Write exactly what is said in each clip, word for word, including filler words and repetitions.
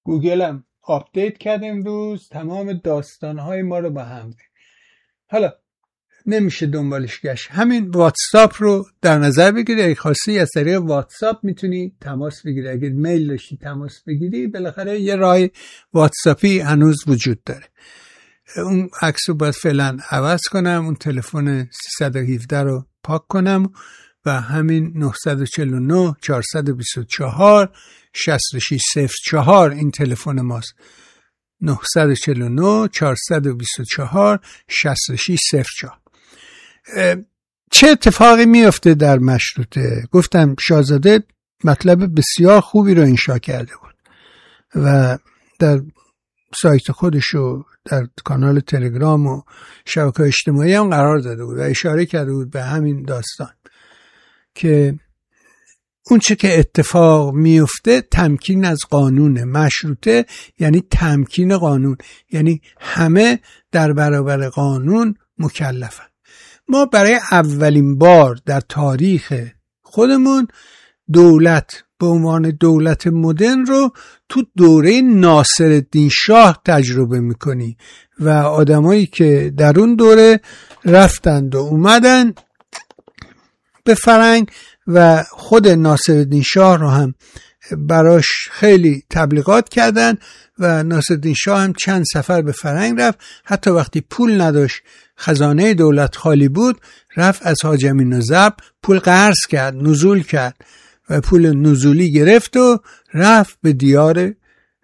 گوگلم آپدیت کرد امروز، تمام داستانهای ما رو با هم ده. حالا نمیشه دنبالش گشت. همین واتساپ رو در نظر بگیری، اگه خواستی از طریق واتساپ میتونی تماس بگیری. اگه میل داشتی تماس بگیری، بالاخره یه راه واتساپی هنوز وجود داره. اون عکس رو باید فعلا عوض کنم، اون تلفن سیصد و هفده رو پاک کنم و همین نه چهار نه چهارصد و بیست و چهار شصت و شش صفر چهار این تلفن ماست. نه چهار نه چهارصد و بیست و چهار شصت و شش صفر چهار. چه اتفاقی میفته در مشروطه؟ گفتم شاهزاده مطلب بسیار خوبی رو انشا کرده بود و در سایت خودش و در کانال تلگرام و شبکه‌های اجتماعی هم قرار داده بود و اشاره کرده بود به همین داستان که اون چه که اتفاق میفته تمکین از قانون. مشروطه یعنی تمکین قانون، یعنی همه در برابر قانون مکلفن. ما برای اولین بار در تاریخ خودمون دولت به عنوان دولت مدرن رو تو دوره ناصرالدین شاه تجربه میکنی و آدمایی که در اون دوره رفتند و اومدن به فرنگ و خود ناصرالدین شاه رو هم براش خیلی تبلیغات کردن و ناصرالدین شاه هم چند سفر به فرنگ رفت. حتی وقتی پول نداشت، خزانه دولت خالی بود، رفت از حاج امین الضبط پول قرض کرد، نزول کرد و پول نزولی گرفت و رفت به دیار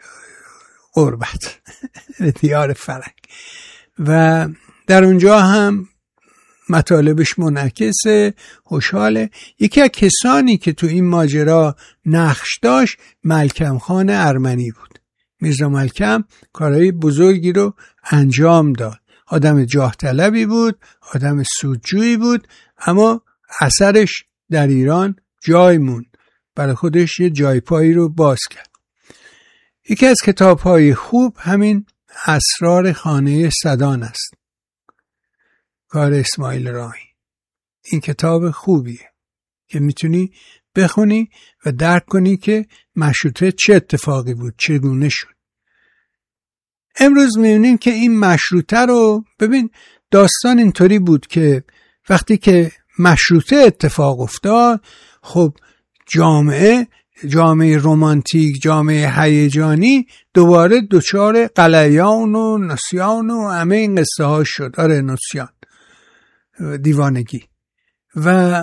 غربت به دیار فرنگ و در اونجا هم مطالبش منعکسه، خوشحاله. یکی از کسانی که تو این ماجرا نقش داشت ملکم خان ارمنی بود. میرزا ملکم کارهای بزرگی رو انجام داد. آدم جاه طلبی بود، آدم سودجویی بود، اما اثرش در ایران جای موند، برای خودش یه جایپایی رو باز کرد. یکی از کتاب‌های خوب همین اسرار خانه سدان است، کار اسماعیل راهی. این کتاب خوبیه که میتونی بخونی و درک کنی که مشروطه چه اتفاقی بود، چگونه شد. امروز میبینیم که این مشروطه رو ببین، داستان اینطوری بود که وقتی که مشروطه اتفاق افتاد، خب جامعه جامعه رمانتیک، جامعه هیجانی دوباره دچار قلیان و نسیان و همه این قصه ها شد. آره نسیان، دیوانگی و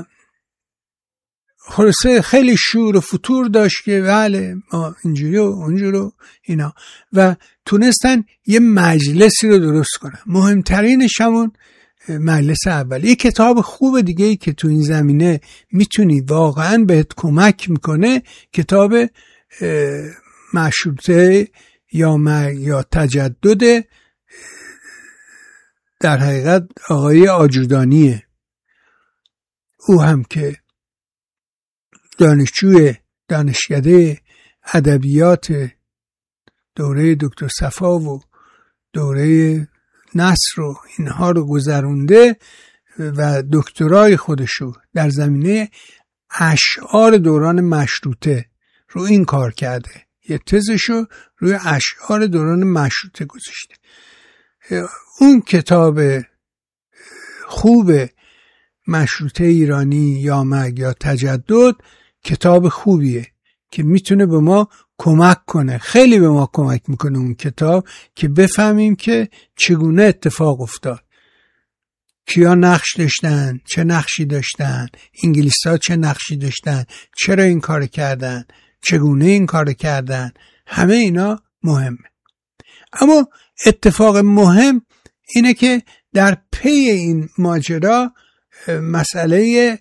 خلاصه خیلی شور و فتور داشت که بله ما اینجوری و اونجوری و اینا، و تونستن یه مجلسی رو درست کنن. مهمترینش همون مجلس اول. یه کتاب خوب دیگه ای که تو این زمینه میتونی واقعا بهت کمک میکنه، کتاب مشروطه یا یا تجدد، در حقیقت آقای آجودانیه. او هم که دانشجوی دانشکده ادبیات دوره دکتر صفا و دوره نصر و اینها رو گذرونده و دکترای خودشو در زمینه اشعار دوران مشروطه رو این کار کرده. یه تزشو روی اشعار دوران مشروطه گذاشته. اون کتاب خوب مشروطه ایرانی یا مرگ یا تجدد کتاب خوبیه که میتونه به ما کمک کنه، خیلی به ما کمک میکنه اون کتاب، که بفهمیم که چگونه اتفاق افتاد، کیا نقش داشتن، چه نقشی داشتن، انگلیس‌ها چه نقشی داشتن، چرا این کار کردن، چگونه این کار کردن. همه اینا مهمه. اما اتفاق مهم اینه که در پی این ماجرا مسئله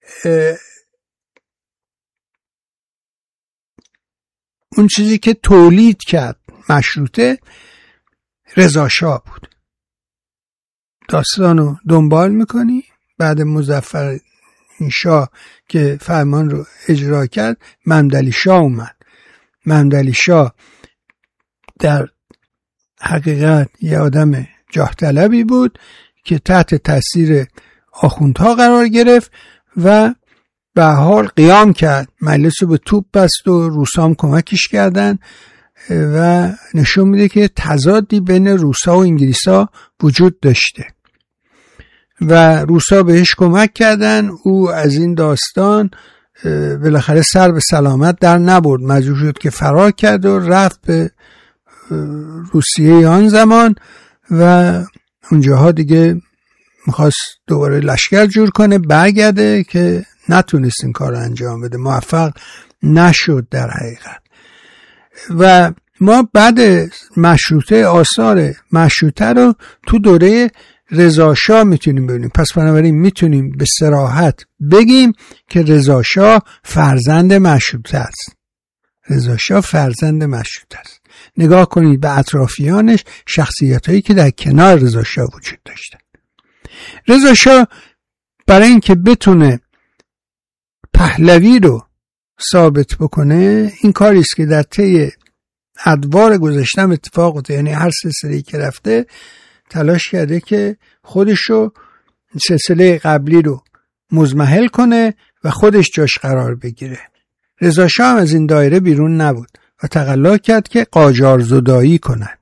اون چیزی که تولید کرد مشروطه رضا شاه بود. داستانو دنبال میکنی، بعد مظفر شاه که فرمان رو اجرا کرد، ممدلی شاه اومد. ممدلی شاه در حقیقت یه آدم جاه طلبی بود که تحت تاثیر آخوندها قرار گرفت و به حال قیام کرد، مجلس رو به توپ بست و روسام کمکش کردن. و نشون میده که تضادی بین روسا و انگلیسا وجود داشته و روسا بهش کمک کردن. او از این داستان بالاخره سر به سلامت در نبرد، مجبور شد که فرار کرد و رفت به روسیه آن زمان و اونجاها دیگه میخواست دوباره لشکر جور کنه برگرده که نتونست این کار رو انجام بده، موفق نشد در حقیقت. و ما بعد مشروطه آثار مشروطه رو تو دوره رضا شاه میتونیم ببینیم. پس بنابراین میتونیم به صراحت بگیم که رضا شاه فرزند مشروطه است. رضا شاه فرزند مشروطه است. نگاه کنید به اطرافیانش، شخصیتایی که در کنار رضا شاه وجود داشتن. رضا شاه برای اینکه بتونه پهلوی رو ثابت بکنه، این کاری است که در طی ادوار گذشتم اتفاق افتاده، یعنی هر سلسله‌ای که رفته تلاش کرده که خودشو سلسله قبلی رو مزمحل کنه و خودش جاش قرار بگیره. رضا شاه هم از این دایره بیرون نبود و تقلا کرد که قاجار زدایی کنند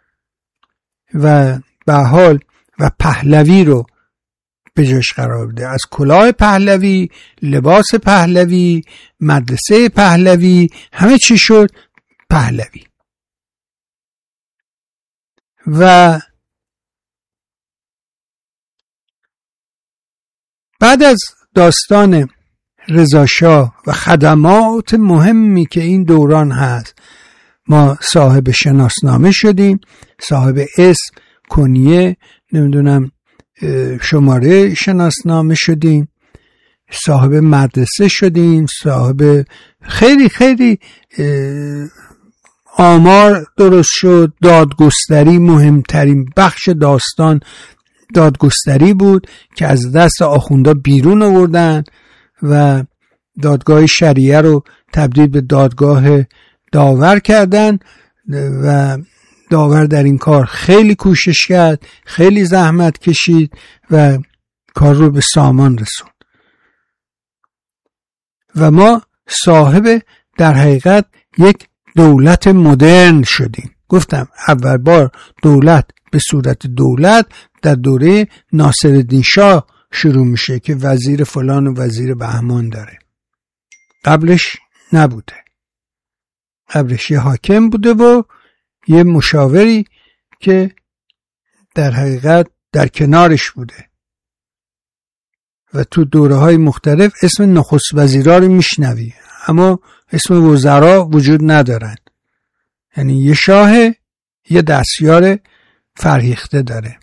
و به حال و پهلوی رو به جاش قرار بده. از کلاه پهلوی، لباس پهلوی، مدرسه پهلوی، همه چی شد پهلوی. و بعد از داستان رضا شاه و خدمات مهمی که این دوران هست، ما صاحب شناسنامه شدیم، صاحب اسم، کنیه، نمیدونم شماره شناسنامه شدیم، صاحب مدرسه شدیم، صاحب خیلی خیلی آمار درست شد. دادگستری، مهمترین بخش داستان دادگستری بود که از دست آخوندا بیرون آوردن و دادگاه شریعه رو تبدیل به دادگاه داور کردن و داور در این کار خیلی کوشش کرد، خیلی زحمت کشید و کار رو به سامان رسوند و ما صاحب در حقیقت یک دولت مدرن شدیم. گفتم اول بار دولت به صورت دولت در دوره ناصرالدین شاه شروع میشه که وزیر فلان و وزیر بهمان داره. قبلش نبوده. قبلش یه حاکم بوده و یه مشاوری که در حقیقت در کنارش بوده و تو دوره های مختلف اسم نخست وزیرا رو میشنوی اما اسم وزرا وجود ندارن. یعنی یه شاه، یه دستیار فرهیخته داره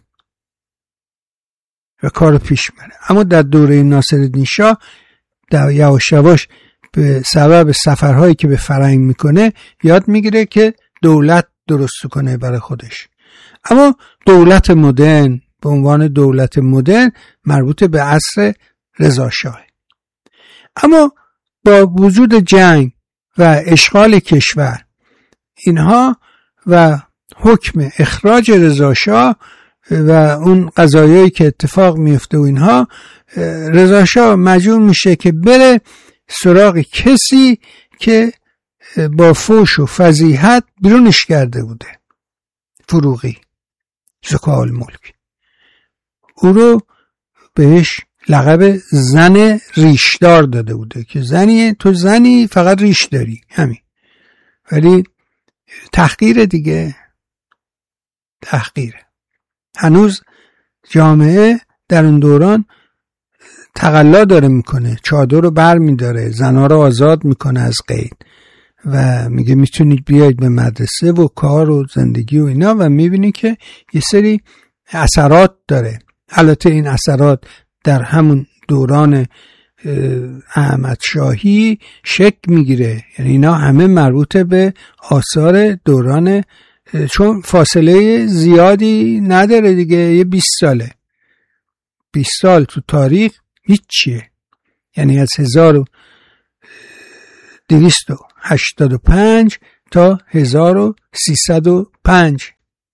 و کار پیش میره. اما در دوره ناصرالدین شاه در یواش یواش به سبب سفرهایی که به فرنگ میکنه یاد میگیره که دولت درست کنه برای خودش. اما دولت مدرن به عنوان دولت مدرن مربوط به عصر رضا شاه. اما با وجود جنگ و اشغال کشور اینها و حکم اخراج رضا شاه و اون قضایایی که اتفاق میفته و اینها، رضا شاه مجبور میشه که بره سراغ کسی که با فوش و فضیحت بیرونش کرده بوده، فروغی زکال ملک. او رو بهش لقب زن ریشدار داده بوده که زنی، تو زنی فقط ریش داری، همین. ولی تحقیر دیگه، تحقیره. هنوز جامعه در اون دوران تقلا داره میکنه، چادر رو بر میداره، زنها رو آزاد میکنه از قید و میگه میتونید بیاید به مدرسه و کار و زندگی و اینا و میبینی که یه سری اثرات داره. البته این اثرات در همون دوران احمد شاهی شکل میگیره، یعنی اینا همه مربوط به آثار دوران، چون فاصله زیادی نداره دیگه، یه بیست ساله، بیست سال تو تاریخ هیچیه. یعنی از هزار و دویست و هشتاد و پنج تا هزار و سیصد و پنج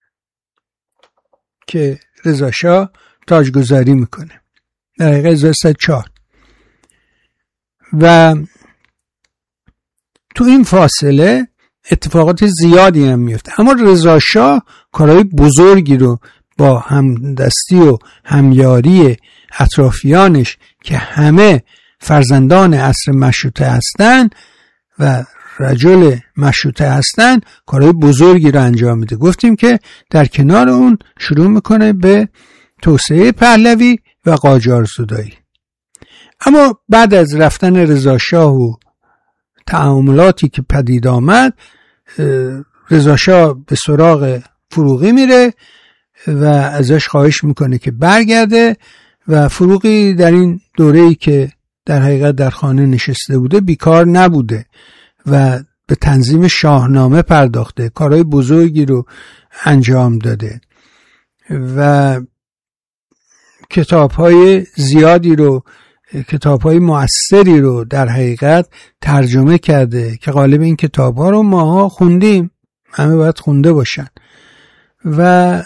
که رضا شاه تاجگذاری میکنه، در حقیقت هزار و سیصد و چهار. و تو این فاصله اتفاقات زیادی هم میفته. اما رضا شاه کارهای بزرگی رو با همدستی و همیاری اطرافیانش که همه فرزندان عصر مشروطه هستن و رجل مشروطه هستن کارهای بزرگی رو انجام میده. گفتیم که در کنار اون شروع میکنه به توسعه پهلوی و قاجارزادایی. اما بعد از رفتن رضا شاه و تعاملاتی که پدید آمد، رضا شاه به سراغ فروغی میره و ازش خواهش میکنه که برگرده و فروغی در این دوره‌ای که در حقیقت در خانه نشسته بوده بیکار نبوده و به تنظیم شاهنامه پرداخته، کارهای بزرگی رو انجام داده و کتاب‌های زیادی رو، کتاب‌های مؤثری رو در حقیقت ترجمه کرده که غالب این کتاب‌ها رو ماها خوندیم، همه باید خونده باشن. و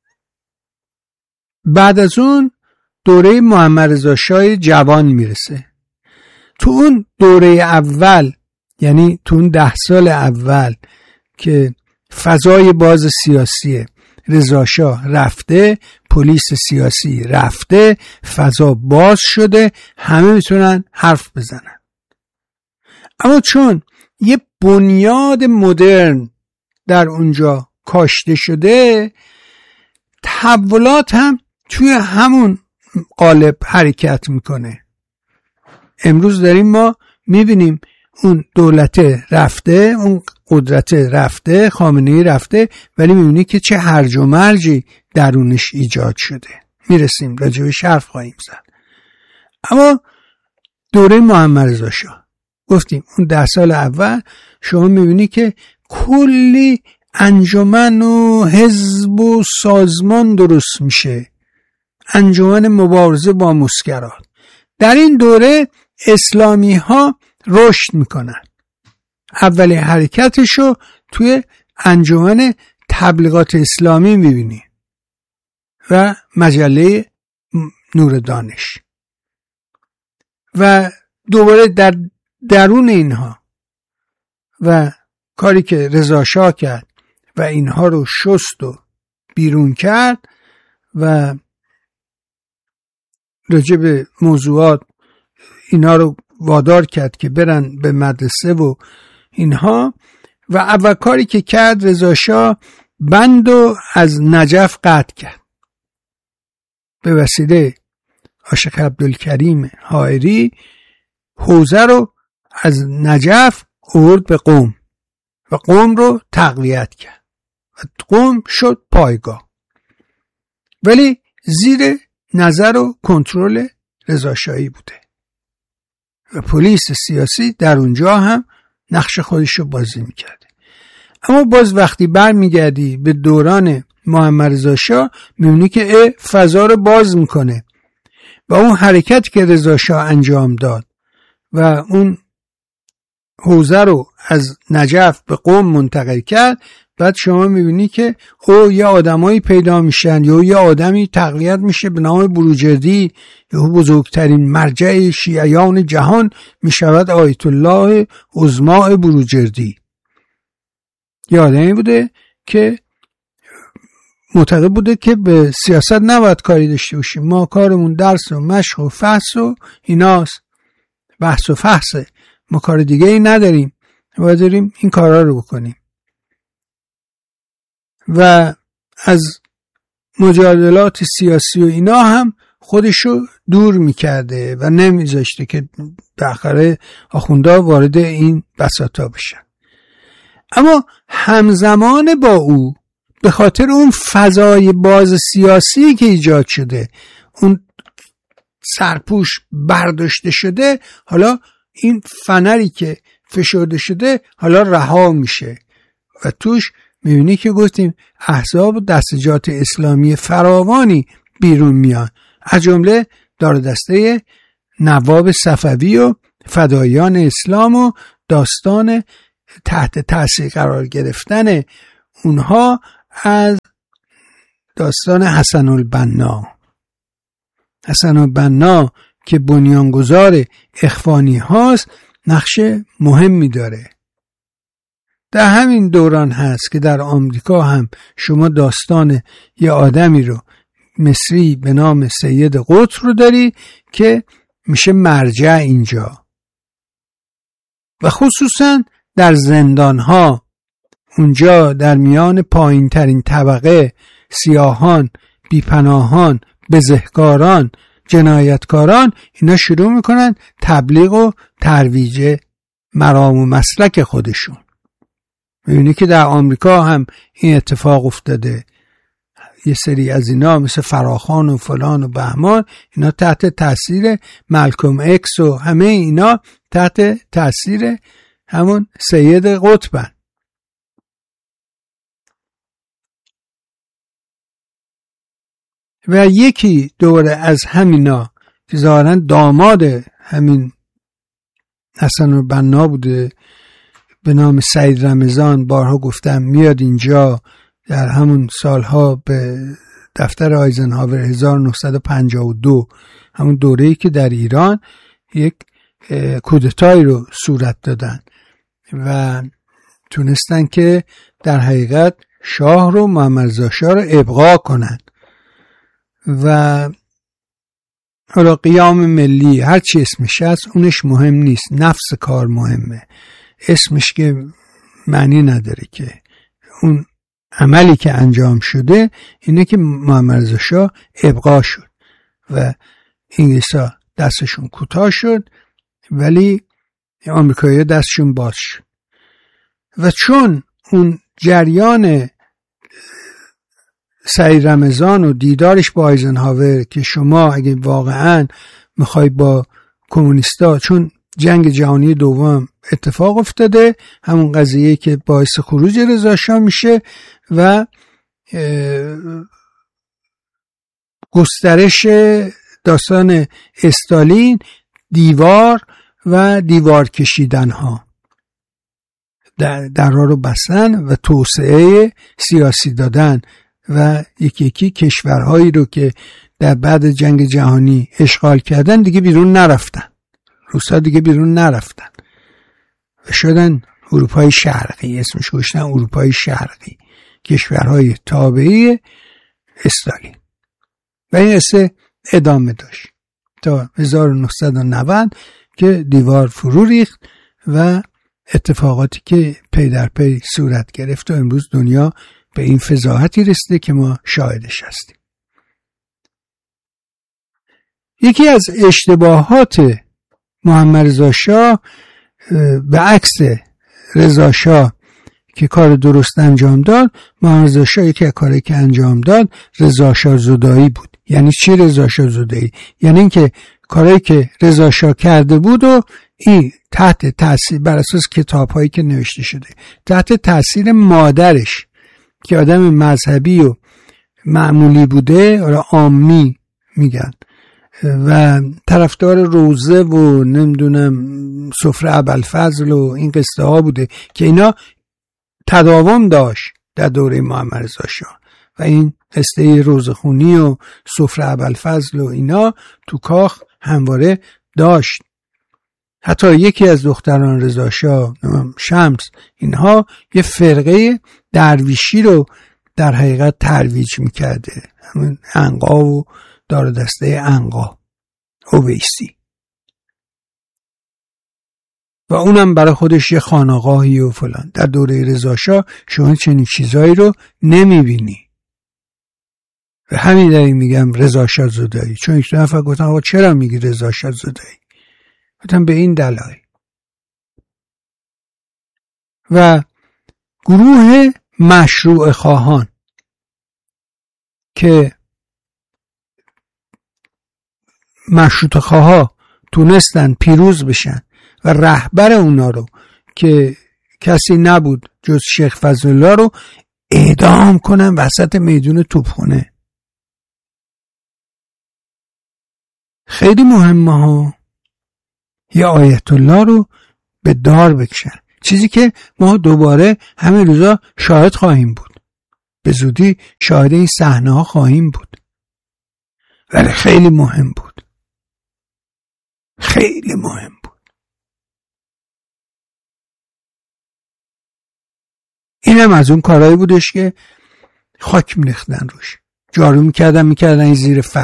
بعد از اون دوره محمد رضا شاه جوان میرسه. تو اون دوره اول، یعنی تو اون ده سال اول که فضای باز سیاسی رضا شاه رفته، پلیس سیاسی رفته، فضا باز شده، همه میتونن حرف بزنن. اما چون یه بنیاد مدرن در اونجا کاشته شده، تحولات هم توی همون قالب حرکت میکنه. امروز داریم ما میبینیم اون دولت رفته، اون قدرت رفته، خامنه‌ای رفته، ولی میبینی که چه هرج و مرجی درونش ایجاد شده. میرسیم راجبش حرف خواهیم زد. اما دوره محمد رضا شاه گفتیم اون ده سال اول شما میبینی که کلی انجمن و حزب و سازمان درست میشه، انجمن مبارزه با مسکرات. در این دوره اسلامی ها رشد میکنن. اولین حرکتشو توی انجمن تبلیغات اسلامی میبینی و مجله نور دانش. و دوباره در درون اینها و کاری که رضا شاه کرد و اینها رو شست و بیرون کرد و راجع به موضوعات اینا رو وادار کرد که برن به مدرسه و اینها. و اول کاری که کرد رضا شاه بندو از نجف قطع کرد به وسیله عاشق عبدالکریم حائری. حوزه رو از نجف آورد به قم و قم رو تقویت کرد و قم شد پایگاه، ولی زیر نظر و کنترل رضا شاهی بوده و پلیس سیاسی در اونجا هم نقش خودش رو بازی میکرده. اما باز وقتی برمیگردی به دوران محمد رضا شاه میبینی که فضا رو باز میکنه و اون حرکت که رضا شاه انجام داد و اون حوزه رو از نجف به قم منتقل کرد، بعد شما میبینی که او یه آدمایی پیدا میشن یا یه آدمی تقویت میشه به نام بروجردی، یا بزرگترین مرجع شیعیان جهان میشود آیت الله عظما بروجردی. یه آدمی بوده که معتقد بوده که به سیاست نباید کاری داشته باشیم، ما کارمون درس و مشق و فحص و ایناست، بحث و فحصه، ما کار دیگه ای نداریم، باید داریم این کارا رو بکنیم. و از مجادلات سیاسی و اینا هم خودشو دور میکرده و نمیذاشته که بالاخره آخوندا وارد این بساطا بشن. اما همزمان با او به خاطر اون فضای باز سیاسی که ایجاد شده، اون سرپوش برداشته شده، حالا این فنری که فشرده شده حالا رها میشه و توش میبینی که گفتیم احزاب و دستجات اسلامی فراوانی بیرون میان، از جمله دار دسته نواب صفوی و فدایان اسلام و داستان تحت تاثیر قرار گرفتن اونها از داستان حسن البنا. حسن البنا که بنیانگذار اخوانی هاست نقش مهمی داره. در همین دوران هست که در آمریکا هم شما داستان یه آدمی رو مصری به نام سید قطب رو داری که میشه مرجع اینجا و خصوصا در زندان ها، اونجا در میان پایین ترین طبقه سیاهان، بیپناهان، بزهکاران، جنایتکاران، اینا شروع میکنن تبلیغ و ترویج مرام و مسلک خودشون. میبینی که در آمریکا هم این اتفاق افتاده. یه سری از اینا مثل فراخان و فلان و بهمان، اینا تحت تاثیر مالکوم اکس و همه اینا تحت تاثیر همون سید قطبن. و یکی دوره از همینا که ظاهراً داماد همین حسن البنا بوده به نام سعید رمضان، بارها گفتم میاد اینجا در همون سالها به دفتر آیزنهاور هزار و نهصد و پنجاه و دو، همون دوره‌ای که در ایران یک کودتایی رو صورت دادن و تونستن که در حقیقت شاه رو، محمد رضا شاه رو ابقا کنن و حالا قیام ملی هر چی اسمش هست اونش مهم نیست، نفس کار مهمه، اسمش که معنی نداره، که اون عملی که انجام شده اینه که محمد رضا شاه ابقا شد و انگلیس‌ها دستشون کوتاه شد ولی آمریکایی‌ها دستشون باز شد. و چون اون جریان سعید رمضان و دیدارش با آیزنهاور که شما اگه واقعا میخوای با کمونیستا، چون جنگ جهانی دوم اتفاق افتاده، همون قضیه که باعث خروج رضا شاه میشه و گسترش داستان استالین، دیوار و دیوار کشیدن ها، در درها رو بستن و توسعه سیاسی دادن و یکی یکی کشورهایی رو که در بعد جنگ جهانی اشغال کردن دیگه بیرون نرفتن، روسا دیگه بیرون نرفتن و شدن اروپای شرقی، اسمش گذاشتن اروپای شرقی، کشورهای تابعی استالین. و این قصه ادامه داشت تا هزار و نهصد و نود که دیوار فرو ریخت و اتفاقاتی که پی در پی صورت گرفت و امروز دنیا به این فضاحتی رسیده که ما شاهدش هستیم. یکی از اشتباهات محمد رضا شاه به عکس رضا شاه که کار درست انجام داد، محمد رضا شاه یکی از کاری که انجام داد رضا شاه زدایی بود. یعنی چی رضا شاه زدایی؟ یعنی اینکه کاری که رضا شاه کرده بود و این تحت تاثیر، بر اساس کتاب‌هایی که نوشته شده، تحت تاثیر مادرش که آدم مذهبی و معمولی بوده، آره عامی میگن، و طرفدار روزه و نمیدونم سفره ابوالفضل و این قصه ها بوده که اینا تداوم داشت در دوره محمد رضا شاه و این قصه روزه خونی و سفره ابوالفضل و اینا تو کاخ همواره داشت. حتی یکی از دختران رضا شاه، شمس، اینها یه فرقه درویشی رو در حقیقت ترویج میکرده، همون عنقا و دار دسته عنقا اویسی، و اونم برای خودش یه خانقاهی و فلان. در دوره رضا شاه شما چنین چیزایی رو نمیبینی و همین داری میگم رضا شاه زدایی. چون یک نفر گفتن آقا چرا میگی رضا شاه زدایی؟ گفتم به این دلایل. و گروه مشروع خواهان که مشروط خواها تونستن پیروز بشن و رهبر اونا رو که کسی نبود جز شیخ فضلالله رو اعدام کنن وسط میدون توپخانه. خیلی مهمه ها. یا آیت الله رو به دار بکشن، چیزی که ما دوباره همه روزا شاهد خواهیم بود، به زودی شاهد این صحنه ها خواهیم بود، ولی خیلی مهم بود، خیلی مهم بود. اینم از اون کارهایی بودش که خاک می‌ریختن روش، جارو میکردن میکردن زیر فرش.